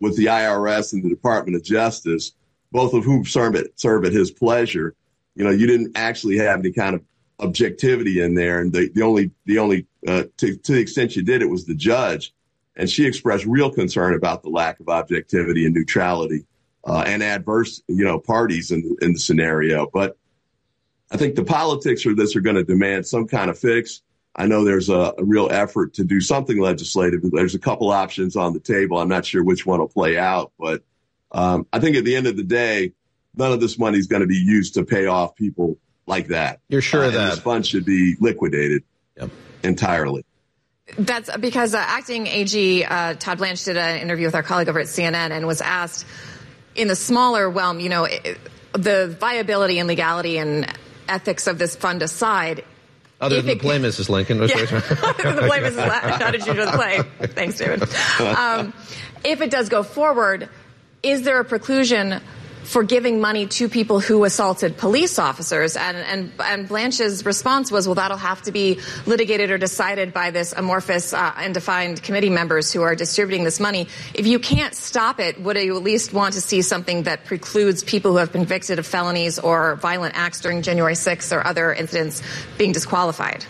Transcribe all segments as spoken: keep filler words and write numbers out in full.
with the I R S and the Department of Justice, both of whom serve at, serve at his pleasure. You know, you didn't actually have any kind of objectivity in there. And the, the only, the only, uh, to, to the extent you did, it was the judge. And she expressed real concern about the lack of objectivity and neutrality, uh, and adverse, you know, parties in, in the scenario. But I think the politics of this are going to demand some kind of fix. I know there's a, a real effort to do something legislative. There's a couple options on the table. I'm not sure which one will play out, but um, I think at the end of the day, none of this money is going to be used to pay off people like that. You're sure uh, of that? This fund should be liquidated yep. entirely. That's because uh, acting A G uh, Todd Blanche did an interview with our colleague over at C N N and was asked, in the smaller realm, you know, it, the viability and legality and ethics of this fund aside. Other than it, the play, Missus Lincoln. Yeah, other than the play, Missus How did you do the play? Thanks, David. Um, if it does go forward, is there a preclusion for giving money to people who assaulted police officers? And, and, and Blanche's response was, well, that'll have to be litigated or decided by this amorphous uh, and defined committee members who are distributing this money. If you can't stop it, would you at least want to see something that precludes people who have been convicted of felonies or violent acts during January sixth or other incidents being disqualified?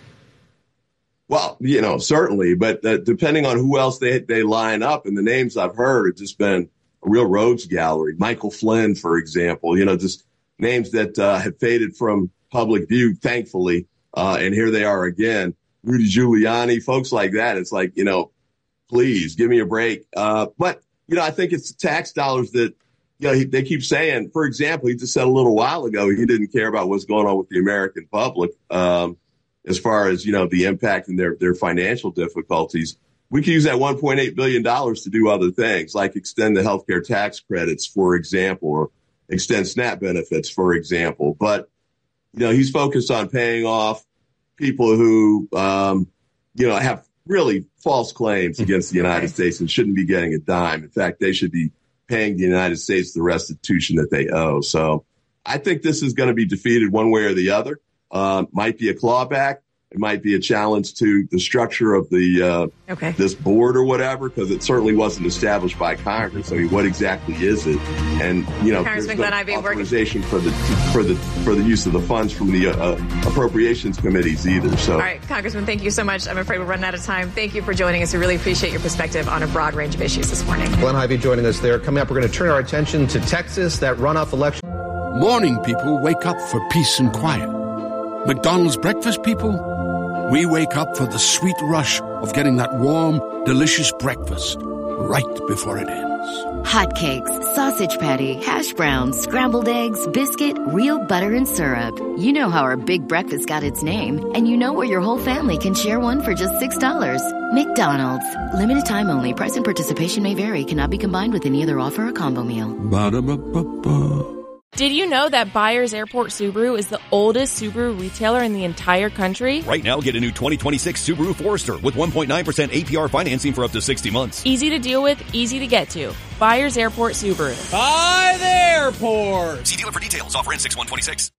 Well, you know, certainly, but uh, depending on who else they they line up, and the names I've heard have just been a real rogues gallery. Michael Flynn, for example, you know, just names that uh, have faded from public view, thankfully. Uh, and here they are again. Rudy Giuliani, folks like that. It's like, you know, please give me a break. Uh, but, you know, I think it's tax dollars that, you know, he, they keep saying, for example, he just said a little while ago, he didn't care about what's going on with the American public, um, as far as, you know, the impact and their, their financial difficulties. We can use that one point eight billion dollars to do other things, like extend the healthcare tax credits, for example, or extend SNAP benefits, for example. But, you know, he's focused on paying off people who, um, you know, have really false claims against the United States and shouldn't be getting a dime. In fact, they should be paying the United States the restitution that they owe. So I think this is going to be defeated one way or the other. Uh, might be a clawback. It might be a challenge to the structure of the uh, okay. this board or whatever, because it certainly wasn't established by Congress. I mean, what exactly is it? And you know, there's no authorization for the for the for the use of the funds from the uh, appropriations committees either. So, all right, Congressman, thank you so much. I'm afraid we're running out of time. Thank you for joining us. We really appreciate your perspective on a broad range of issues this morning. Glenn Ivey joining us there. Coming up, we're going to turn our attention to Texas, that runoff election. Morning people wake up for peace and quiet. McDonald's breakfast people, we wake up for the sweet rush of getting that warm, delicious breakfast right before it ends. Hotcakes, sausage patty, hash browns, scrambled eggs, biscuit, real butter and syrup. You know how our big breakfast got its name, and you know where your whole family can share one for just six dollars. McDonald's. Limited time only. Price and participation may vary. Cannot be combined with any other offer or combo meal. Ba-da-ba-ba-ba. Did you know that Byers Airport Subaru is the oldest Subaru retailer in the entire country? Right now, get a new twenty twenty-six Subaru Forester with one point nine percent A P R financing for up to sixty months. Easy to deal with, easy to get to. Byers Airport Subaru. By the airport. See dealer for details. Offer ends six one twenty-six.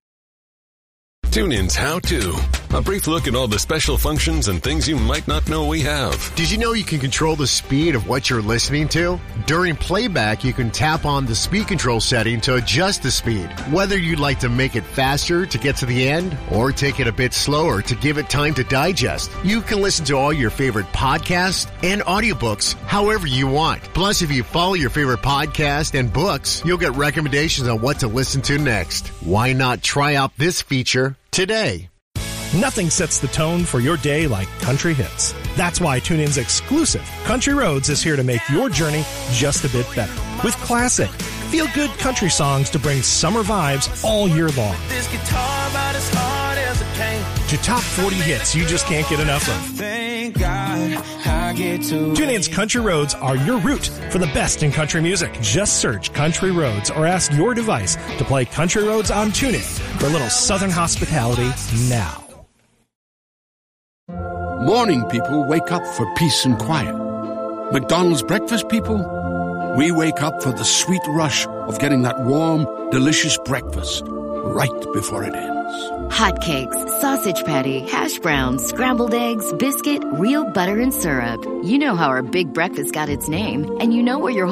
TuneIn's How To. A brief look at all the special functions and things you might not know we have. Did you know you can control the speed of what you're listening to? During playback, you can tap on the speed control setting to adjust the speed. Whether you'd like to make it faster to get to the end or take it a bit slower to give it time to digest, you can listen to all your favorite podcasts and audiobooks however you want. Plus, if you follow your favorite podcast and books, you'll get recommendations on what to listen to next. Why not try out this feature today? Nothing sets the tone for your day like country hits. That's why TuneIn's exclusive Country Roads is here to make your journey just a bit better. With classic, feel-good country songs to bring summer vibes all year long. This guitar about as hard as it can. To top forty hits you just can't get enough of. Thank God I get to TuneIn's Country Roads are your route for the best in country music. Just search Country Roads or ask your device to play Country Roads on TuneIn for a little southern hospitality now. Morning people wake up for peace and quiet. McDonald's breakfast people, we wake up for the sweet rush of getting that warm, delicious breakfast right before it ends. Hotcakes, sausage patty, hash browns, scrambled eggs, biscuit, real butter and syrup. You know how our big breakfast got its name, and you know where your